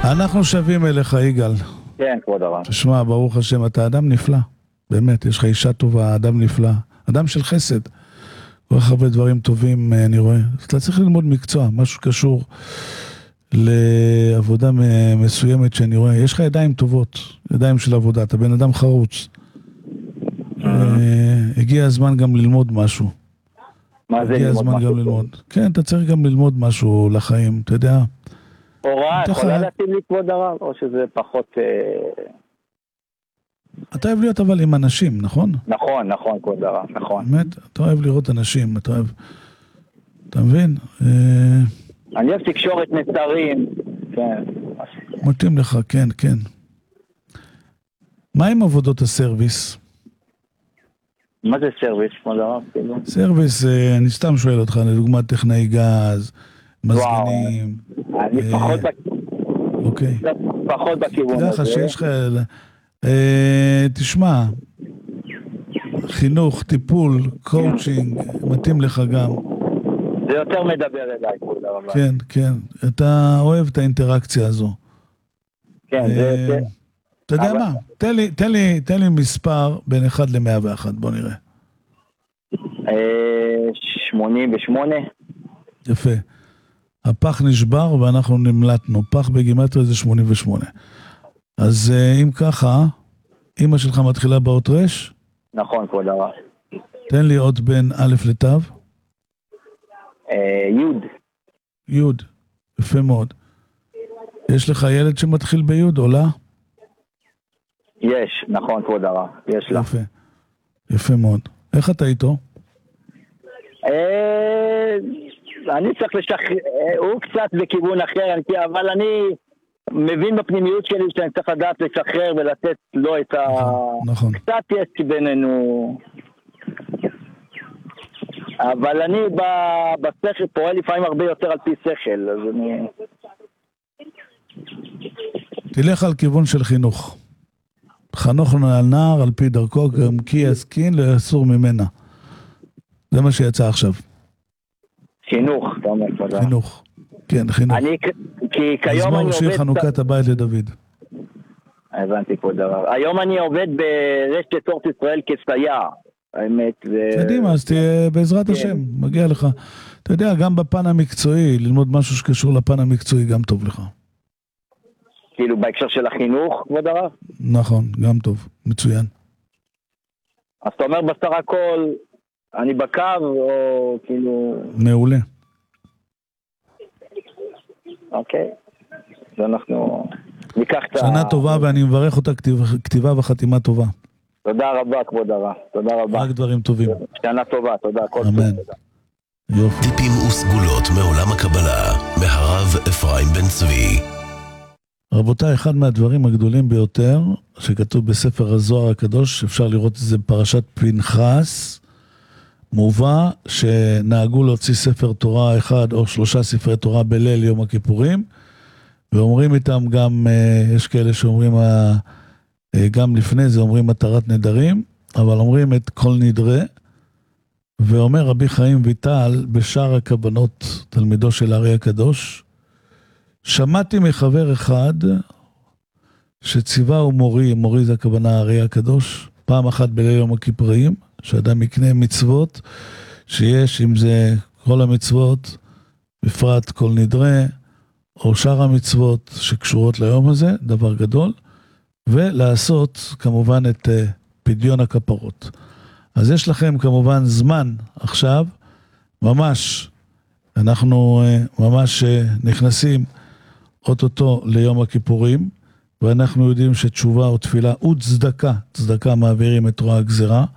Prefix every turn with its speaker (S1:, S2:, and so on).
S1: אנחנו שווים אליך, יגאל.
S2: כן, כבוד הרב.
S1: תשמע, ברוך השם, אתה אדם נפלא. באמת, יש לך אישה טובה, אדם נפלא. אדם של חסד. כל כך הרבה דברים טובים, אני רואה. אתה צריך ללמוד מקצוע, משהו קשור לעבודה מסוימת שאני רואה. יש לך ידיים טובות, ידיים של עבודה. אתה בן אדם חרוץ. הגיע הזמן גם ללמוד משהו.
S2: מה זה
S1: הגיע
S2: ללמוד
S1: הזמן
S2: משהו?
S1: גם ללמוד. כן, אתה צריך גם ללמוד משהו לחיים, אתה יודע.
S2: הוראה,
S1: אתה
S2: יכולה
S1: חייב.
S2: להתאים לי כבוד הרב, או שזה פחות...
S1: אתה אוהב להיות אבל עם אנשים, נכון?
S2: נכון, נכון, כבוד הרב, נכון.
S1: באמת, אתה אוהב לראות אנשים, אתה אוהב... אתה מבין?
S2: אני אוהב תקשורת מסרים, כן.
S1: מתאים לך, כן, כן. מה עם עבודות הסרוויס?
S2: מה זה סרוויס, כבוד הרב? כאילו?
S1: סרוויס, אני סתם שואל אותך, לדוגמת טכנאי גז, מזגנים.
S2: אני
S1: אוקיי.
S2: פחות בכיוון
S1: תדע לך
S2: הזה.
S1: שיש לך... תשמע, חינוך, טיפול, קואוצ'ינג, מתאים לך גם.
S2: זה יותר מדבר אליי, כבוד הרב.
S1: כן, כן. אתה אוהב את האינטראקציה הזו.
S2: כן, זה...
S1: אתה יודע מה? תן לי מספר בין 1 ל-101, בוא נראה.
S2: 88.
S1: יפה. הפח נשבר ואנחנו נמלטנו. פח בגימטריה זה 88. אז אם ככה, אמא שלך מתחילה באות רש?
S2: נכון, כבוד הרב.
S1: תן לי עוד בין א' לתו.
S2: יוד.
S1: יוד. יפה מאוד. יש לך ילד שמתחיל ביוד או לא?
S2: יש, נכון, כבוד הרב. יש לה.
S1: יפה. יפה מאוד. איך אתה איתו?
S2: אני צריך הוא קצת בכיוון אחר, אבל אני מבין בפנימיות שלי שאני צריך לדעת לשחרר ולתת לו את ה...
S1: נכון.
S2: קצת יש בינינו, אבל אני בשכל פועל לפעמים הרבה יותר על פי שכל, אז אני...
S1: תלך על כיוון של חינוך. חנוך על נער על פי דרכו, גם כי יסכין לא יסור ממנה. זה מה שיצא עכשיו.
S2: חינוך, אתה אומר, תודה.
S1: חינוך. כן, חינוך.
S2: כי כיום אני
S1: מזמור שיר
S2: עובד...
S1: חנוכת הבית לדוד.
S2: הבנתי, כבוד הרב. היום אני עובד ברשת אורט ישראל כסייע, האמת.
S1: קדימה, אז תהיה בעזרת השם, מגיע לך. אתה יודע, גם בפן המקצועי, ללמוד משהו שקשור לפן המקצועי, גם טוב לך.
S2: כאילו בהקשר של החינוך, כבוד הרב?
S1: נכון, גם טוב, מצוין.
S2: אז אתה אומר בסך הכל, אני בקו, או כאילו...
S1: מעולה.
S2: אוקיי. אז אנחנו ניקח את ה...
S1: שנה טובה, ואני מברך אותה כתיבה וחתימה טובה.
S2: תודה רבה, כבוד הרב. תודה רבה.
S1: רק דברים טובים.
S2: שנה טובה, תודה.
S1: אמן. יופי.
S3: טיפים וסגולות מעולם הקבלה, מהרב אפרים בן צבי.
S1: רבותיי, אחד מהדברים הגדולים ביותר שכתוב בספר הזוהר הקדוש, אפשר לראות את זה בפרשת פנחס, מובא שנהגו להוציא ספר תורה אחד או 3 ספרי תורה בליל יום הכיפורים, ואומרים איתם גם, יש כאלה שאומרים, גם לפני זה אומרים מטרת נדרים, אבל אומרים את כל נדרה, ואומר רבי חיים ויטל בשער הכוונות, תלמידו של הארי הקדוש, שמעתי מחבר אחד שציווה ומורי, מורי זה הכוונה הארי הקדוש, פעם אחת בליל יום הכיפורים, שאדם יקנה מצוות, שיש אם זה כל המצוות, בפרט כל נדרה, או שאר המצוות שקשורות ליום הזה, דבר גדול, ולעשות כמובן את פדיון הכפרות. אז יש לכם כמובן זמן עכשיו, ממש, אנחנו ממש נכנסים אוטוטו ליום הכיפורים, ואנחנו יודעים שתשובה או תפילה וצדקה, צדקה מעבירים את רוע הגזירה,